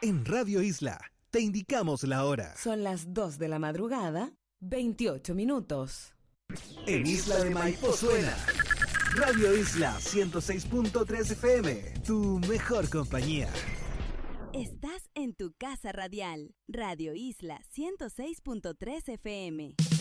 En Radio Isla te indicamos la hora. Son las 2 de la madrugada, 28 minutos. En Isla de Maipo suena Radio Isla 106.3 FM, tu mejor compañía. Estás en tu casa radial, Radio Isla 106.3 FM.